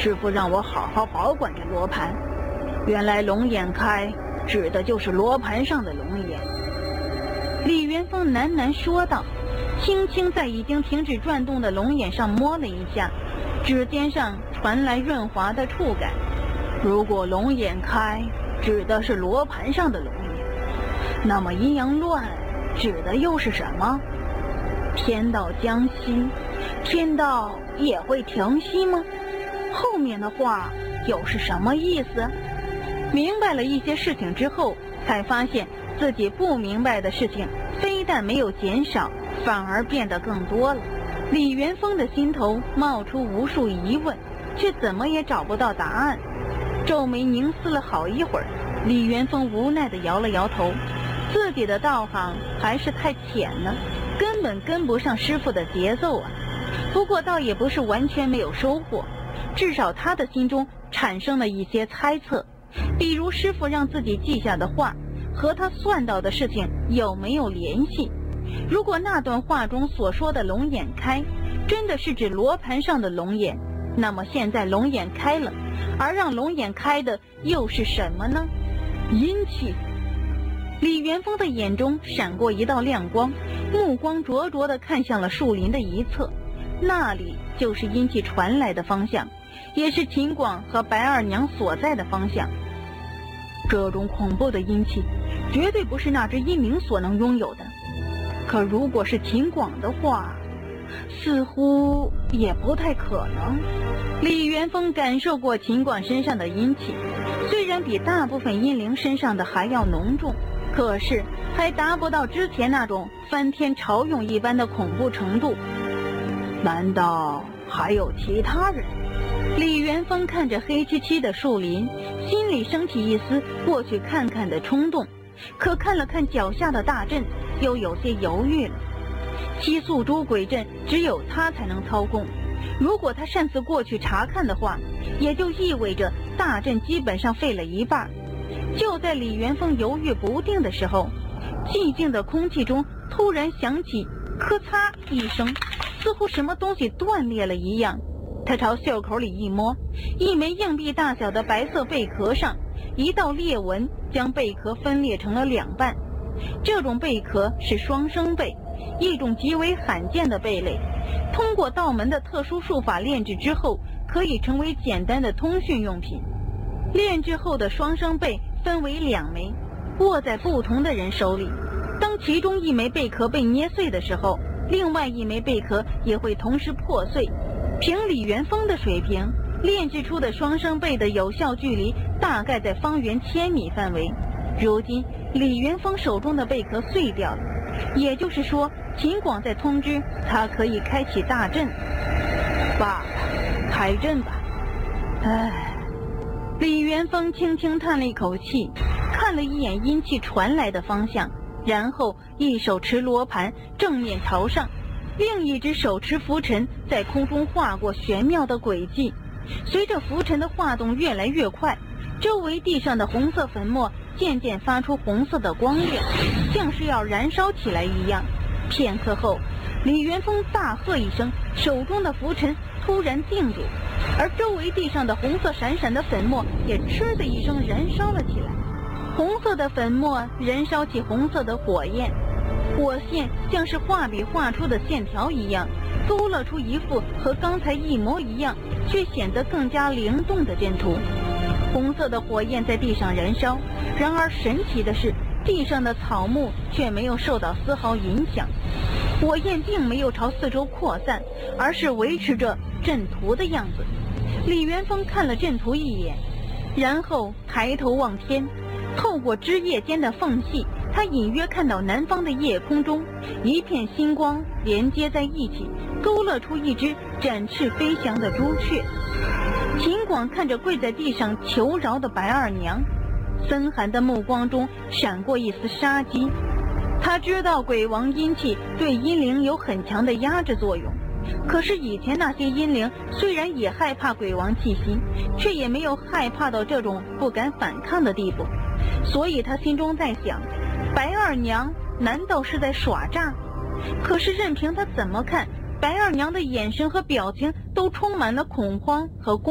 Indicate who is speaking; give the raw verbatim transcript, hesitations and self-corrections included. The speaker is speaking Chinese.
Speaker 1: 师傅让我好好保管着罗盘。原来龙眼开指的就是罗盘上的龙眼。李元丰喃喃说道，轻轻在已经停止转动的龙眼上摸了一下，指尖上传来润滑的触感。如果龙眼开指的是罗盘上的龙眼，那么阴阳乱指的又是什么？天道将息，天道也会停息吗？后面的话又是什么意思？明白了一些事情之后，才发现自己不明白的事情非但没有减少，反而变得更多了。李元丰的心头冒出无数疑问，却怎么也找不到答案。皱眉凝思了好一会儿，李元丰无奈地摇了摇头，自己的道行还是太浅了，根本跟不上师傅的节奏啊。不过倒也不是完全没有收获，至少他的心中产生了一些猜测，比如师傅让自己记下的话和他算到的事情有没有联系。如果那段话中所说的龙眼开真的是指罗盘上的龙眼，那么现在龙眼开了，而让龙眼开的又是什么呢？阴气。李元丰的眼中闪过一道亮光，目光灼灼地看向了树林的一侧，那里就是阴气传来的方向，也是秦广和白二娘所在的方向。这种恐怖的阴气绝对不是那只阴灵所能拥有的，可如果是秦广的话，似乎也不太可能。李元丰感受过秦广身上的阴气，虽然比大部分阴灵身上的还要浓重，可是还达不到之前那种翻天潮涌一般的恐怖程度。难道还有其他人？李元丰看着黑漆漆的树林，心里升起一丝过去看看的冲动，可看了看脚下的大阵，又有些犹豫了。七宿诸鬼阵只有他才能操控，如果他擅自过去查看的话，也就意味着大阵基本上废了一半。就在李元丰犹豫不定的时候，寂静的空气中突然响起咔嚓一声，似乎什么东西断裂了一样。他朝袖口里一摸，一枚硬币大小的白色贝壳上一道裂纹将贝壳分裂成了两半。这种贝壳是双生贝，一种极为罕见的贝类，通过道门的特殊术法炼制之后，可以成为简单的通讯用品。炼制后的双生贝分为两枚，握在不同的人手里。当其中一枚贝壳被捏碎的时候，另外一枚贝壳也会同时破碎。凭李元丰的水平，炼制出的双生贝的有效距离大概在方圆千米范围。如今李元丰手中的贝壳碎掉了，也就是说秦广在通知他可以开启大阵。罢了，开阵吧。唉，李元丰轻轻叹了一口气，看了一眼阴气传来的方向，然后一手持罗盘正面朝上，另一只手持拂尘在空中画过玄妙的轨迹。随着拂尘的画动越来越快，周围地上的红色粉末渐渐发出红色的光亮，像是要燃烧起来一样。片刻后，李元丰大喝一声，手中的拂尘突然定住，而周围地上的红色闪闪的粉末也嗤的一声燃烧了起来。红色的粉末燃烧起红色的火焰，火线像是画笔画出的线条一样，勾勒出一幅和刚才一模一样却显得更加灵动的阵图。红色的火焰在地上燃烧，然而神奇的是，地上的草木却没有受到丝毫影响。火焰并没有朝四周扩散，而是维持着阵图的样子。李元丰看了阵图一眼，然后抬头望天，透过枝叶间的缝隙，他隐约看到南方的夜空中一片星光连接在一起，勾勒出一只展翅飞翔的朱雀。秦广看着跪在地上求饶的白二娘，森寒的目光中闪过一丝杀机。他知道鬼王阴气对阴灵有很强的压制作用，可是以前那些阴灵虽然也害怕鬼王气息，却也没有害怕到这种不敢反抗的地步。所以他心中在想，白二娘难道是在耍诈？可是任凭他怎么看，白二娘的眼神和表情都充满了恐慌和攻